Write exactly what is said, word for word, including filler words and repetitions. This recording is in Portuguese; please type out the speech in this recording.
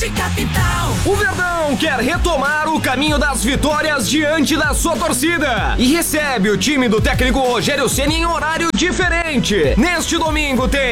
Oeste Capital. O Verdão quer retomar o caminho das vitórias diante da sua torcida e recebe o time do técnico Rogério Ceni em horário diferente. Neste domingo tem